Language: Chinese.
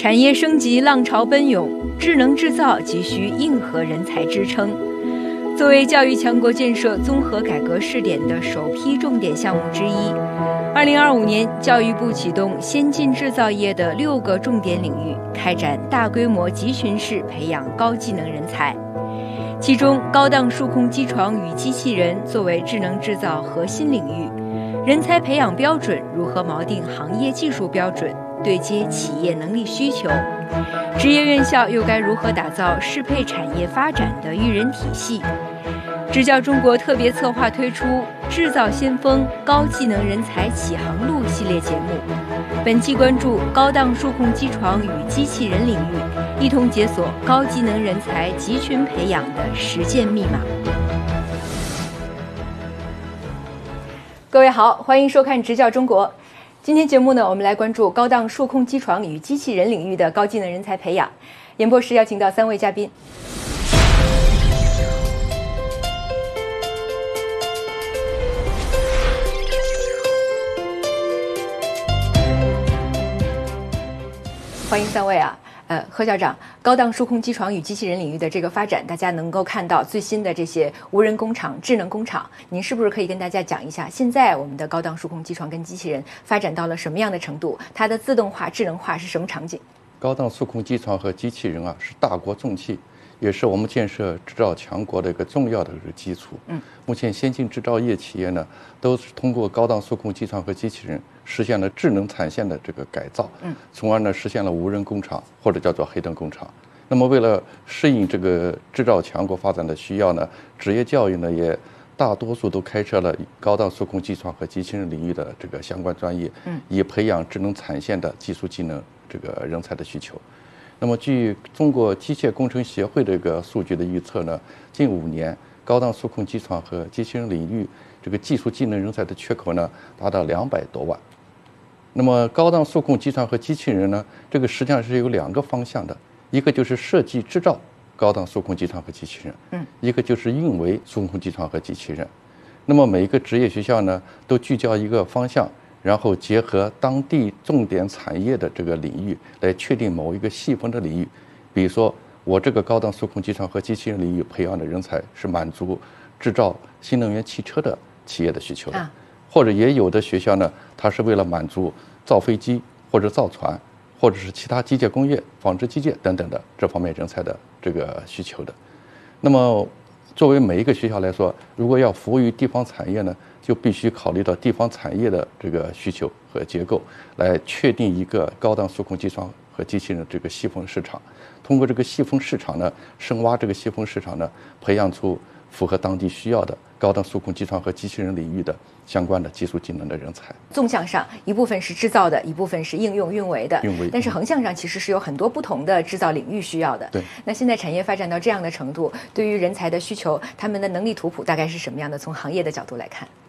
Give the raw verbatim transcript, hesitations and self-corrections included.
产业升级浪潮奔涌，智能制造急需硬核人才支撑。作为教育强国建设综合改革试点的首批重点项目之一，二零二五年教育部启动先进制造业的六个重点领域，开展大规模集群式培养高技能人才。其中，高档数控机床与机器人作为智能制造核心领域，人才培养标准如何锚定行业技术标准，对接企业能力需求？职业院校又该如何打造适配产业发展的育人体系？支教中国特别策划推出《制造先锋：高技能人才启航路》系列节目，本期关注高档数控机床与机器人领域，一同解锁高技能人才集群培养的实践密码。各位好，欢迎收看《支教中国》。今天节目呢，我们来关注高档数控机床与机器人领域的高技能人才培养。演播室邀请到三位嘉宾。欢迎三位啊，呃，何校长，高档数控机床与机器人领域的这个发展，大家能够看到最新的这些无人工厂、智能工厂，您是不是可以跟大家讲一下，现在我们的高档数控机床跟机器人发展到了什么样的程度？它的自动化、智能化是什么场景？ 高档数控机床和机器人啊，是大国重器，也是我们建设制造强国的一个重要的一个基础。嗯，目前先进制造业企业呢，都是通过高档数控机床和机器人实现了智能产线的这个改造，嗯，从而呢实现了无人工厂或者叫做黑灯工厂。那么为了适应这个制造强国发展的需要呢，职业教育呢也大多数都开设了高档数控机床和机器人领域的这个相关专业，嗯，以培养智能产线的技术技能这个人才的需求。那么据中国机械工程协会的一个数据的预测呢，近五年高档数控机床和机器人领域这个技术技能人才的缺口呢达到两百多万。那么高档数控机床和机器人呢，这个实际上是有两个方向的，一个就是设计制造高档数控机床和机器人，嗯，一个就是运维数控机床和机器人。那么每一个职业学校呢，都聚焦一个方向，然后结合当地重点产业的这个领域来确定某一个细分的领域。比如说我这个高档数控机床和机器人领域培养的人才是满足制造新能源汽车的企业的需求的，啊，或者也有的学校呢，它是为了满足造飞机或者造船或者是其他机械工业、纺织机械等等的这方面人才的这个需求的。那么作为每一个学校来说，如果要服务于地方产业呢，就必须考虑到地方产业的这个需求和结构，来确定一个高档数控机床和机器人的这个细分市场。通过这个细分市场呢，深挖这个细分市场呢，培养出符合当地需要的高档数控机床和机器人领域的相关的技术技能的人才。 纵向上，一部分是制造的，一部分是应用运维的。 运维。 但是横向上其实是有很多不同的制造领域需要的。 对。 那现在产业发展到这样的程度，对于人才的需求，他们的能力图谱大概是什么样的？从行业的角度来看。